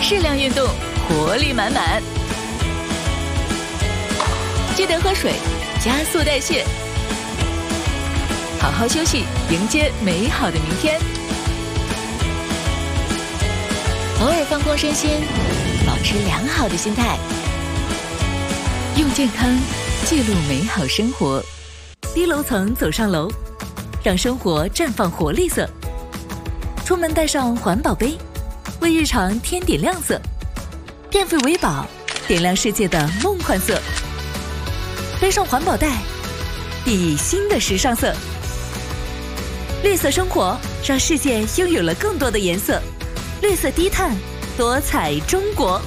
适量运动，活力满满。记得喝水，加速代谢。好好休息，迎接美好的明天。偶尔放空身心，保持良好的心态，用健康记录美好生活。低楼层走上楼，让生活绽放活力色。出门带上环保杯，为日常添点亮色。电费为宝，点亮世界的梦幻色。背上环保袋，熠熠新的时尚色。绿色生活，让世界拥有了更多的颜色。绿色低碳，多彩中国。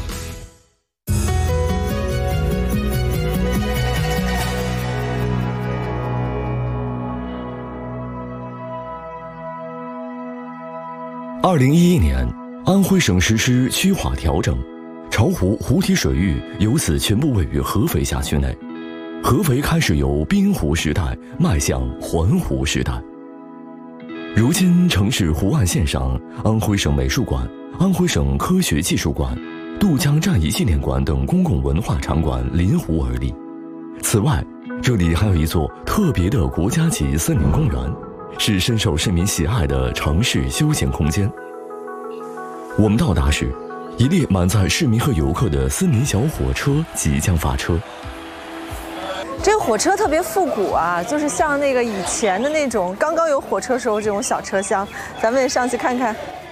2011年，安徽省实施区划调整，巢湖湖体水域由此全部位于合肥辖区内，合肥开始由滨湖时代迈向环湖时代。如今，城市湖岸线上，安徽省美术馆、安徽省科学技术馆、渡江战役纪念馆等公共文化场馆临湖而立。此外，这里还有一座特别的国家级森林公园，是深受市民喜爱的城市休闲空间。我们到达时，一列满载市民和游客的森林小火车即将发车。 这个火车特别复古啊，就是像那个以前的那种刚刚有火车时候这种小车厢，咱们也上去看看。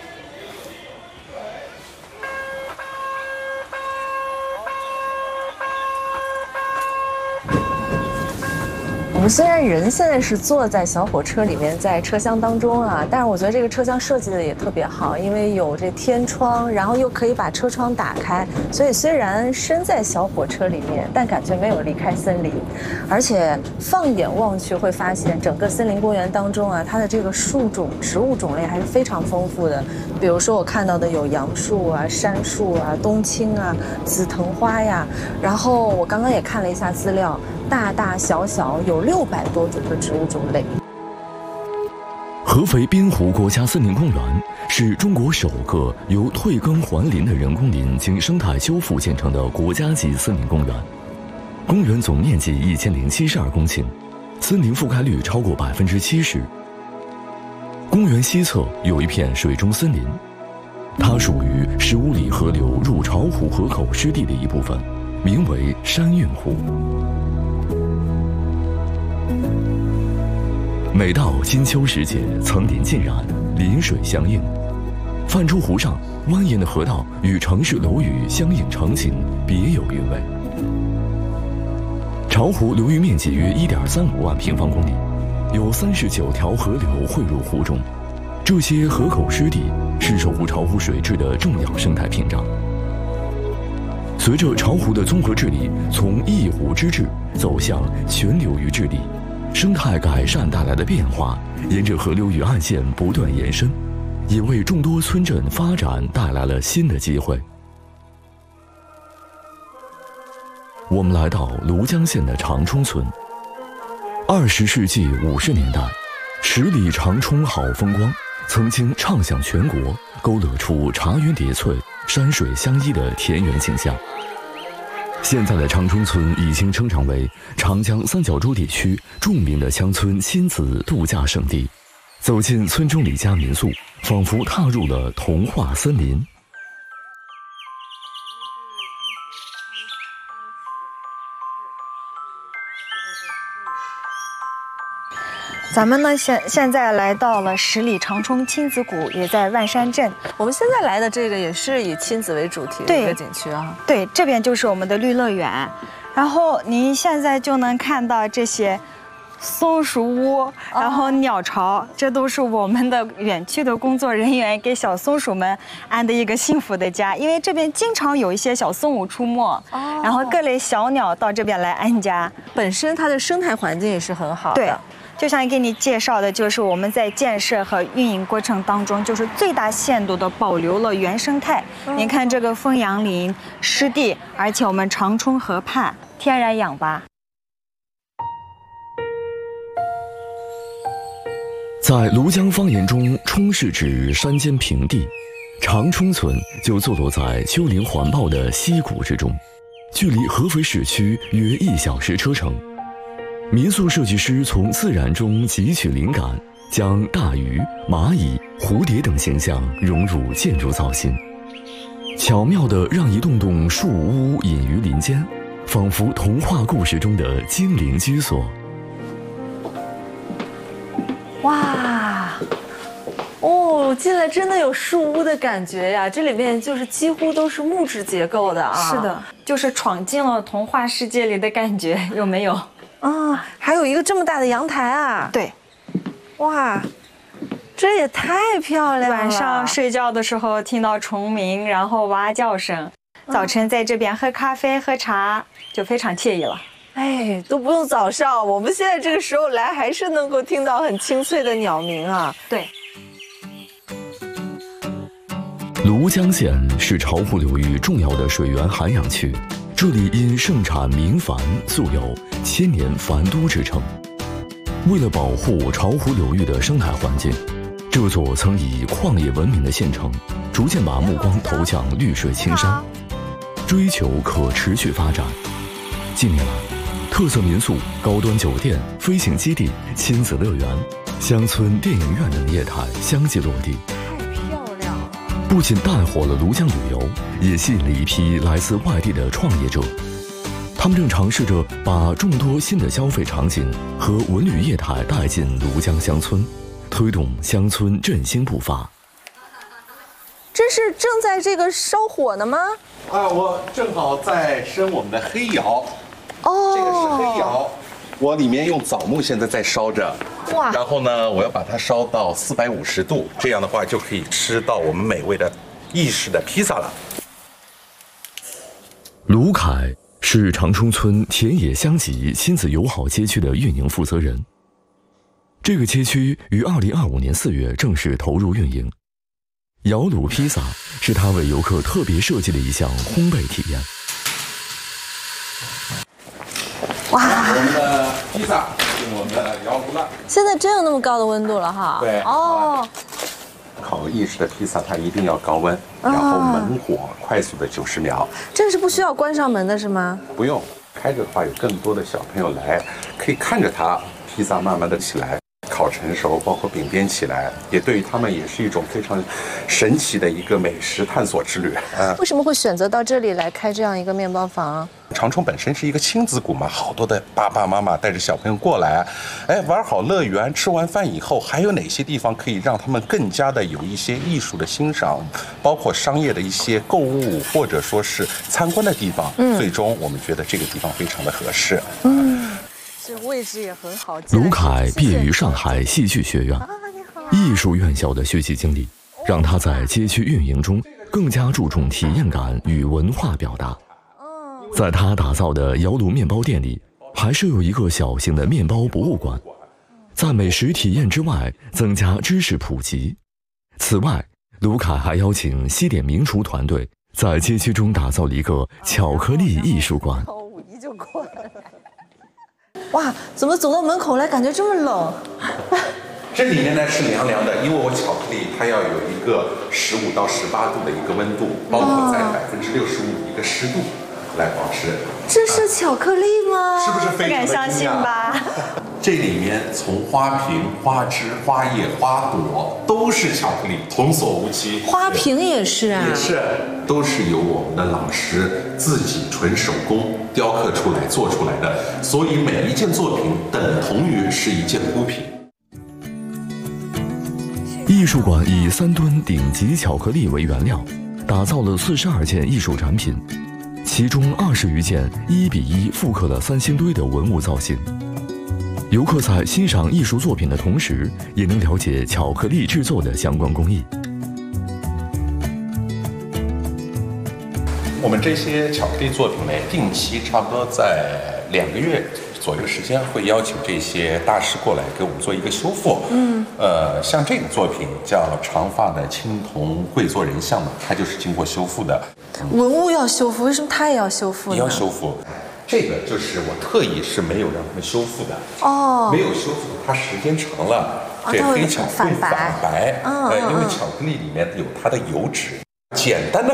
我们虽然人现在是坐在小火车里面，在车厢当中啊，但是我觉得这个车厢设计的也特别好，因为有这天窗，然后又可以把车窗打开，所以虽然身在小火车里面，但感觉没有离开森林。而且放眼望去会发现，整个森林公园当中啊，它的这个树种、植物种类还是非常丰富的。比如说我看到的有杨树啊、杉树啊、冬青啊、紫藤花呀，然后我刚刚也看了一下资料，大大小小有600多种的植物种类。 合肥滨湖国家森林公园是中国首个由退耕还林的人工林经生态修复建成的国家级森林公园。公园总面积1072公顷，森林覆盖率超过70%。公园西侧有一片水中森林，它属于15里河流入巢湖河口湿地的一部分，名为山运湖。每到金秋时节，层林尽染，林水相映，泛出湖上蜿蜒的河道与城市楼宇相映成景，别有韵味。巢湖流域面积约1.35万平方公里，有39条河流汇入湖中，这些河口湿地是守护巢湖水质的重要生态屏障。随着巢湖的综合治理从一湖之治走向全流域治理，生态改善带来的变化沿着河流与岸线不断延伸，也为众多村镇发展带来了新的机会。我们来到庐江县的长冲村。20世纪50年代，10里长冲好风光曾经畅响全国，勾勒出茶园叠翠、山水相依的田园景象。现在的长冲村已经成长为长江三角洲地区著名的乡村亲子度假胜地。走进村中里家民宿，仿佛踏入了童话森林。 咱们呢现在来到了10里长冲亲子谷，也在万山镇。 我们现在来的这个也是以亲子为主题的一个景区啊。 对，这边就是我们的绿乐园。然后您现在就能看到这些松鼠屋，然后鸟巢，这都是我们的园区的工作人员给小松鼠们安的一个幸福的家。因为这边经常有一些小松鼠出没，然后各类小鸟到这边来安家。 本身它的生态环境也是很好的。 对。就像给你介绍的，就是我们在建设和运营过程当中，就是最大限度的保留了原生态。您看这个枫杨林、湿地，而且我们长冲河畔天然氧吧。 在庐江方言中，冲是指山间平地， 长冲村就坐落在丘陵环抱的溪谷之中，距离合肥市区约1小时车程。民宿设计师从自然中汲取灵感，将大鱼、蚂蚁、蝴蝶等形象融入建筑造型，巧妙地让一栋栋树屋隐于林间，仿佛童话故事中的精灵居所。 哇，哦，进来真的有树屋的感觉呀！这里面就是几乎都是木质结构的啊。 是的，就是闯进了童话世界里的感觉，有没有？ 啊，还有一个这么大的阳台啊！ 对， 哇，这也太漂亮了！ 晚上睡觉的时候听到虫鸣，然后蛙叫声，早晨在这边喝咖啡喝茶，就非常惬意了。 哎，都不用早上，我们现在这个时候来，还是能够听到很清脆的鸟鸣啊。 对。 庐江县是巢湖流域重要的水源涵养区，这里因盛产明矾，素有“千年矾都”之称。为了保护巢湖流域的生态环境，这座曾以矿业闻名的县城，逐渐把目光投向绿水青山，追求可持续发展。近年来，特色民宿、高端酒店、飞行基地、亲子乐园、乡村电影院等业态相继落地， 太漂亮了！ 不仅带火了庐江旅游，也吸引了一批来自外地的创业者。他们正尝试着把众多新的消费场景和文旅业态带进庐江乡村，推动乡村振兴步伐。 这是正在这个烧火呢吗？ 啊，我正好在生我们的黑窑。 哦， 这个是黑窑，我里面用枣木现在在烧着。 哇！ 然后呢，我要把它烧到450度，这样的话就可以吃到我们美味的意式的披萨了。 卢凯是长冲村田野乡集亲子友好街区的运营负责人。这个街区于2025年4月正式投入运营。窑卤披萨是他为游客特别设计的一项烘焙体验。 哇！ 我们的披萨用我们的窑炉了。 现在真有那么高的温度了哈？ 对。 哦。 烤个意式的披萨，它一定要高温，然后猛火快速的90秒。 这个是不需要关上门的是吗？ 不用，开着的话有更多的小朋友来，可以看着它披萨慢慢的起来，烤成熟，包括饼边起来，也对于他们也是一种非常神奇的一个美食探索之旅。 为什么会选择到这里来开这样一个面包房？ 长冲本身是一个亲子谷嘛，好多的爸爸妈妈带着小朋友过来，玩好乐园，吃完饭以后还有哪些地方可以让他们更加的有一些艺术的欣赏，包括商业的一些购物或者说是参观的地方。最终我们觉得这个地方非常的合适。 这位置也很好。 卢凯毕业于上海戏剧学院，艺术院校的学习经历让他在街区运营中更加注重体验感与文化表达。在他打造的窑炉面包店里，还设有一个小型的面包博物馆，在美食体验之外，增加知识普及。此外，卢凯还邀请西点名厨团队，在街区中打造了一个巧克力艺术馆。 五一就过来了。哇，怎么走到门口来感觉这么冷？ 这里面呢是凉凉的，因为我巧克力它要有一个15到18度的一个温度，包括在65%的一个湿度来保持。 这是巧克力吗？ 是不是非常的不敢相信吧？ 这里面从花瓶、花枝、花叶、花朵都是巧克力，童叟无欺。 花瓶也是啊， 也是，都是由我们的老师自己纯手工雕刻出来、做出来的，所以每一件作品等同于是一件孤品。 艺术馆以3吨顶级巧克力为原料，打造了42件艺术产品，其中20余件1:1复刻了3星堆的文物造型。游客在欣赏艺术作品的同时，也能了解巧克力制作的相关工艺。 我们这些巧克力作品呢，定期差不多在2个月左右时间，会邀请这些大师过来给我们做一个修复。像这个作品叫长发的青铜跪坐人像嘛，它就是经过修复的。 文物要修复，为什么它也要修复呢？ 也要修复。这个就是我特意是没有让他们修复的。 哦， 没有修复，它时间长了， 这黑巧克力反白， 嗯因为巧克力里面有它的油脂。简单的